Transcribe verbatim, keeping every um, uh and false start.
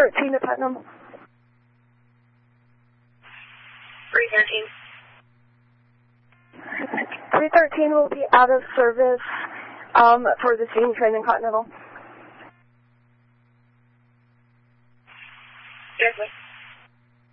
thirteen to Putnam. three thirteen. three thirteen will be out of service um, for the same train in Continental. Yes,